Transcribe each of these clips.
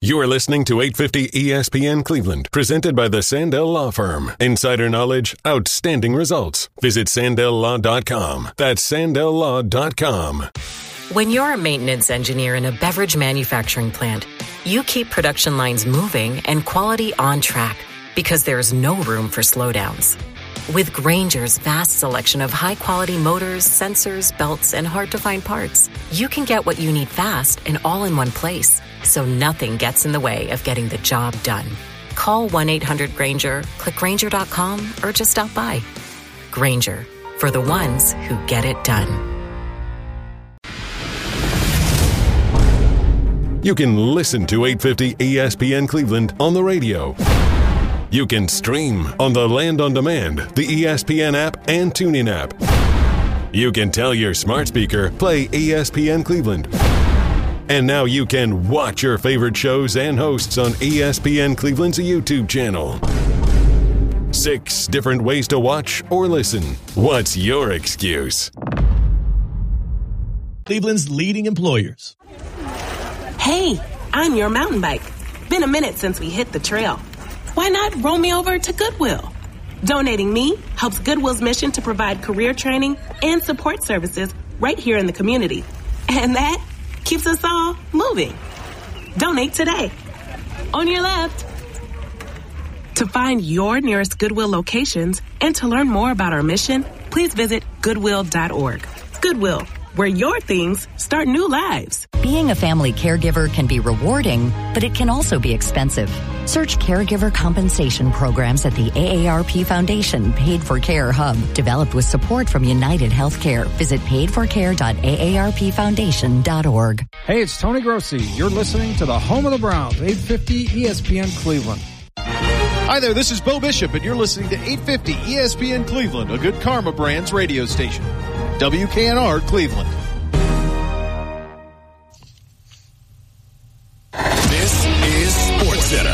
You are listening to 850 ESPN Cleveland, presented by the Sandell Law Firm. Insider knowledge, outstanding results. Visit SandellLaw.com. That's SandellLaw.com. When you're a maintenance engineer in a beverage manufacturing plant, you keep production lines moving and quality on track because there's no room for slowdowns. With Grainger's vast selection of high-quality motors, sensors, belts, and hard-to-find parts, you can get what you need fast and all in one place, so nothing gets in the way of getting the job done. Call 1-800-GRAINGER, click Grainger.com, or just stop by. Grainger, for the ones who get it done. You can listen to 850 ESPN Cleveland on the radio. You can stream on the Land on Demand, the ESPN app, and TuneIn app. You can tell your smart speaker, play ESPN Cleveland. And now you can watch your favorite shows and hosts on ESPN Cleveland's YouTube channel. 6 different ways to watch or listen. What's your excuse? Cleveland's leading employers. Hey, I'm your mountain bike. Been a minute since we hit the trail. Why not roll me over to Goodwill? Donating me helps Goodwill's mission to provide career training and support services right here in the community. And that keeps us all moving. Donate today. On your left. To find your nearest Goodwill locations and to learn more about our mission, please visit Goodwill.org. Goodwill, where your things start new lives. Being a family caregiver can be rewarding, but it can also be expensive. Search caregiver compensation programs at the AARP Foundation Paid for Care Hub, developed with support from United Healthcare. Visit paidforcare.aarpfoundation.org. Hey, it's Tony Grossi. You're listening to the home of the Browns, 850 ESPN Cleveland. Hi there, this is Bo Bishop, and you're listening to 850 ESPN Cleveland, a Good Karma Brands radio station. WKNR Cleveland. This is SportsCenter.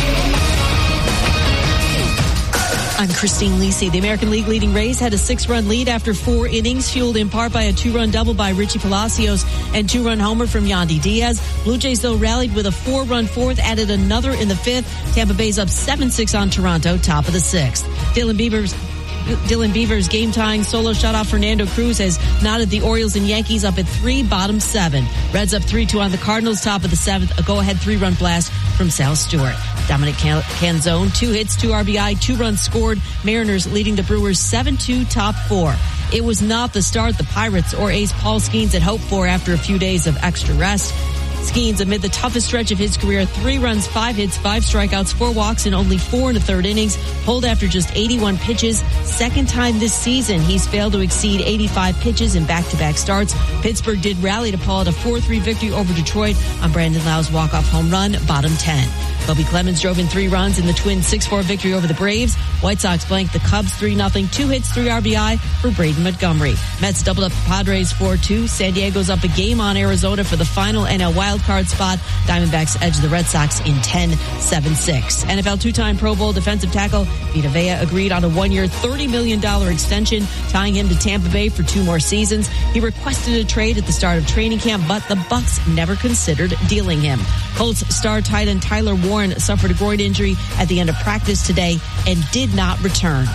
I'm Christine Lisi. The American League leading Rays had a 6-run lead after 4 innings, fueled in part by a 2-run double by Richie Palacios and 2-run homer from Yandy Diaz. Blue Jays, though, rallied with a 4-run fourth, added another in the 5th. Tampa Bay's up 7-6 on Toronto, top of the 6th. Dylan Beaver's game-tying solo shutout Fernando Cruz has knotted the Orioles and Yankees up at 3, bottom 7. Reds up 3-2 on the Cardinals, top of the 7th. A go-ahead 3-run blast from Sal Stewart. Dominic Canzone, 2 hits, 2 RBI, 2 runs scored. Mariners leading the Brewers 7-2, top 4. It was not the start the Pirates or ace Paul Skeens had hoped for after a few days of extra rest. Skeens, amid the toughest stretch of his career, 3 runs, 5 hits, 5 strikeouts, 4 walks, and only 4 in the 3rd innings, pulled after just 81 pitches. Second time this season he's failed to exceed 85 pitches in back-to-back starts. Pittsburgh did rally to pull out a 4-3 victory over Detroit on Brandon Lau's walk-off home run, bottom 10. Bobby Clemens drove in 3 runs in the Twins' 6-4 victory over the Braves. White Sox blanked the Cubs 3-0, 2 hits, 3 RBI for Braden Montgomery. Mets doubled up the Padres 4-2. San Diego's up a game on Arizona for the final NL wildcard spot. Diamondbacks edge the Red Sox in 10-7-6. NFL 2-time Pro Bowl defensive tackle Vita Vea agreed on a 1-year, $30 million extension, tying him to Tampa Bay for 2 more seasons. He requested a trade at the start of training camp, but the Bucs never considered dealing him. Colts star tight end Tyler Warren suffered a groin injury at the end of practice today and did not return.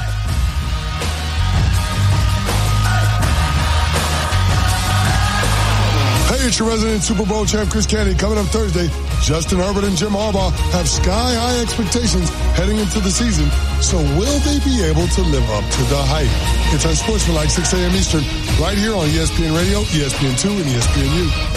Hey, it's your resident Super Bowl champ, Chris Candy. Coming up Thursday, Justin Herbert and Jim Harbaugh have sky-high expectations heading into the season. So will they be able to live up to the hype? It's on Sportsmanlike, 6 a.m. Eastern, right here on ESPN Radio, ESPN2, and ESPNU.